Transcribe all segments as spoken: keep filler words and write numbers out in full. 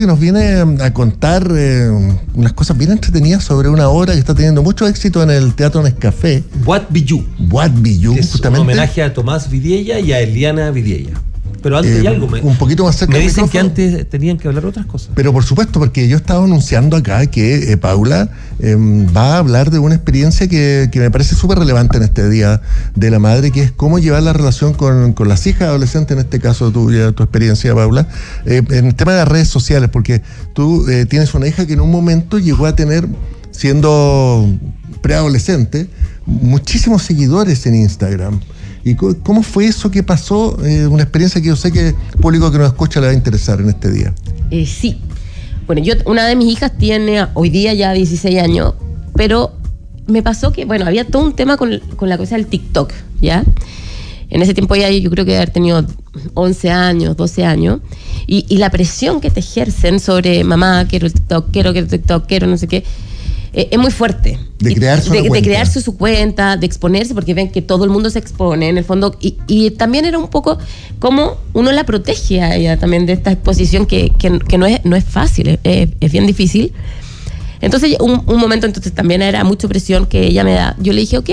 Que nos viene a contar eh, unas cosas bien entretenidas sobre una obra que está teniendo mucho éxito en el Teatro Nescafé. What Be You. What Be You, es justamente. Un homenaje a Tomás Vidiella y a Eliana Vidiella. Pero antes Eh, hay algo. Me, un poquito más cerca me del dicen que micrófono. antes tenían que hablar otras cosas. Pero por supuesto, porque yo estaba anunciando acá que eh, Paula eh, va a hablar de una experiencia que, que me parece súper relevante en este Día de la Madre, que es cómo llevar la relación con, con las hijas adolescentes, en este caso tuya, tu experiencia, Paula, eh, en el tema de las redes sociales, porque tú eh, tienes una hija que en un momento llegó a tener, siendo preadolescente, muchísimos seguidores en Instagram. ¿Y cómo fue eso que pasó? Eh, una experiencia que yo sé que el público que nos escucha le va a interesar en este día. Eh, sí. Bueno, yo, una de mis hijas tiene hoy día ya dieciséis años, pero me pasó que, bueno, había todo un tema con, con la cosa del TikTok, ¿ya? En ese tiempo ya yo creo que haber tenido once años, doce años, y, y la presión que te ejercen sobre mamá, quiero el TikTok, quiero que el TikTok, quiero no sé qué, Eh, es muy fuerte. De crearse de, una de cuenta. crearse su cuenta, de exponerse, porque ven que todo el mundo se expone, en el fondo. Y, y también era un poco como uno la protege a ella también de esta exposición que, que, que no, es, no es fácil, es, es bien difícil. Entonces, un, un momento, entonces también era mucha presión que ella me da. Yo le dije, ok,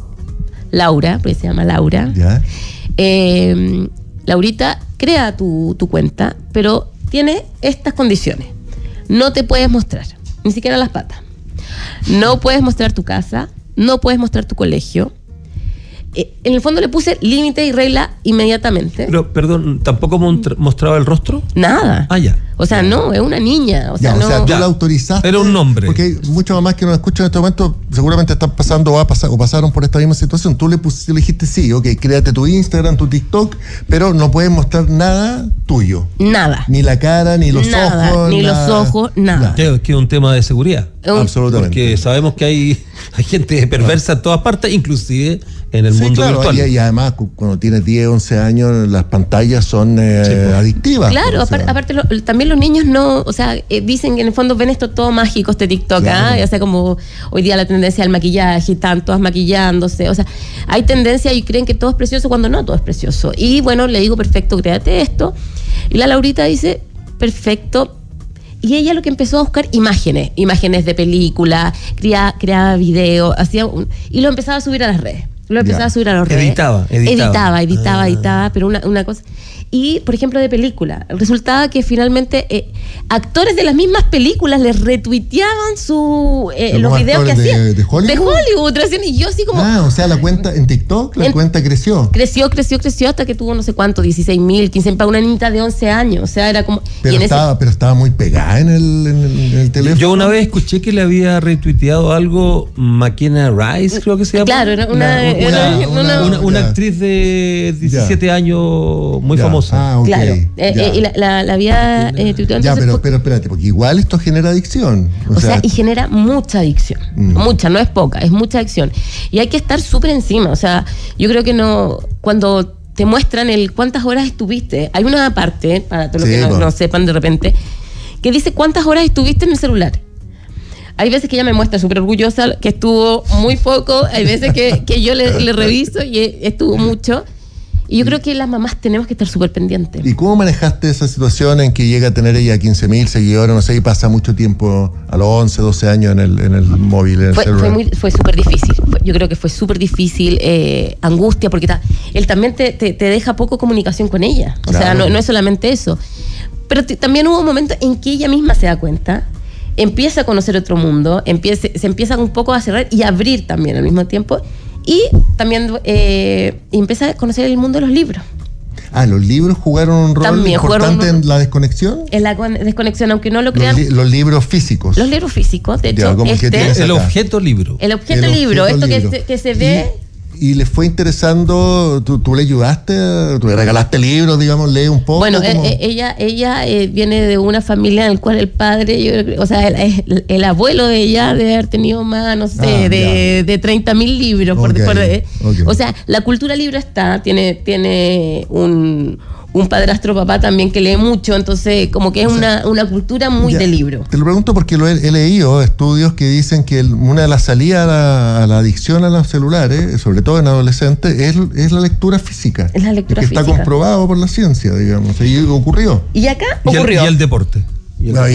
Laura, porque se llama Laura. ¿Ya? Eh, Laurita, crea tu, tu cuenta, pero tiene estas condiciones. No te puedes mostrar, ni siquiera las patas. No puedes mostrar tu casa, no puedes mostrar tu colegio. Eh, en el fondo le puse límite y regla inmediatamente. Pero, perdón, ¿tampoco montra- mostraba el rostro? Nada. Ah, ya. O sea, no, es una niña. O sea, Ya, no. o sea, tú Ya. la autorizaste. Era un nombre. Porque hay muchas mamás que nos escuchan en este momento seguramente están pasando o, va a pasar, o pasaron por esta misma situación. Tú le, pus, le dijiste sí, ok, créate tu Instagram, tu TikTok, pero no puedes mostrar nada tuyo. Nada. Ni la cara, ni los Nada, ojos. ni nada. los ojos, nada. Que, que es un tema de seguridad. Un- Absolutamente. Porque sabemos que hay, hay gente perversa en todas partes, inclusive en el Sí, mundo claro, virtual. y, y además cu- cuando tienes diez, once años las pantallas son eh, Sí, pues. adictivas. Claro, o sea. aparte, aparte lo- también los niños no, o sea, eh, dicen que en el fondo ven esto todo mágico, este TikTok, Claro. ¿ah? Ya sea como hoy día la tendencia al maquillaje, y están todas maquillándose, o sea, hay tendencia y creen que todo es precioso cuando no todo es precioso. Y bueno, le digo, perfecto, créate esto. Y la Laurita dice, perfecto. Y ella lo que empezó a buscar imágenes, imágenes de películas, crea, creaba videos, hacía un, y lo empezaba a subir a las redes. Lo empezaba Ya. a subir a las redes. Editaba, editaba. Editaba, editaba, Ah. editaba, pero una, una cosa. Y, por ejemplo, de película. Resultaba que finalmente eh, actores de las mismas películas les retuiteaban su, eh, ¿Los los videos que actores de- hacían. de Hollywood? De Hollywood, recién, y yo así como... Ah, o sea, la cuenta en TikTok, la En- cuenta creció. Creció, creció, creció hasta que tuvo no sé cuánto, dieciséis mil, quince mil, para una niñita de once años. O sea, era como... Pero, y en estaba, pero estaba muy pegada en el, en el, en el teléfono. Yo una vez escuché que le había retuiteado algo McKenna Rice, creo que se llama. Claro, era una... Una- era una- una- Una, una Ya. actriz de diecisiete años muy Ya. famosa. Ah, ok. Claro. Eh, ya. eh, y la, la, la había eh, tuiteado, Ya, entonces pero, fue- pero espérate, porque igual esto genera adicción. O, O sea, y genera mucha adicción. Mm. Mucha, no es poca, es mucha adicción. Y hay que estar súper encima. O sea, yo creo que no. Cuando te muestran el cuántas horas estuviste, hay una parte, para todos los Sí, que no, po. no sepan de repente, que dice cuántas horas estuviste en el celular. Hay veces que ella me muestra súper orgullosa que estuvo muy poco, hay veces que, que yo le, le reviso y estuvo mucho. Y yo creo que las mamás tenemos que estar súper pendientes. ¿Y cómo manejaste esa situación en que llega a tener ella quince mil seguidores, no sé, y pasa mucho tiempo a los once, doce años en el, en el móvil, en el Fue, celular? fue, muy, fue súper difícil. Fue- yo creo que fue súper difícil, eh, angustia, porque ta- él también te, te, te deja poco comunicación con ella. O sea, Claro. no, no es solamente eso. Pero t- también hubo momentos en que ella misma se da cuenta, empieza a conocer otro mundo, empieza, se empieza un poco a cerrar y a abrir también al mismo tiempo. Y también eh, empieza a conocer el mundo de los libros. Ah, ¿los libros jugaron un rol También jugaron importante un- en la desconexión? En la con- desconexión, aunque no lo Los, crean, li- los libros físicos. los libros físicos, de Ya, hecho, como que este, tienes- El acá. objeto libro. el objeto El libro, objeto esto que libro. se, que se ve... Y, y le fue interesando, tú, tú le ayudaste, tú le regalaste libros, digamos, lee un poco. Bueno, como- eh, eh, ella ella eh, viene de una familia en la cual el padre, yo creo que- o sea, el, el- el abuelo de ella debe haber tenido más, no sé, Ah, de, de treinta mil libros. Por, Ok, por- eh, ok. O sea, la cultura libre está, tiene, tiene un, un padrastro papá también que lee mucho, entonces como que es una, una cultura muy Ya, de libro. Te lo pregunto porque lo he, he leído estudios que dicen que el- una de las salidas a la, a la adicción a los celulares, sobre todo en adolescentes, es, es la lectura física. Es la lectura que está física. comprobado por la ciencia, digamos, y ocurrió. Y acá Y el, ocurrió. y el deporte. Y el No,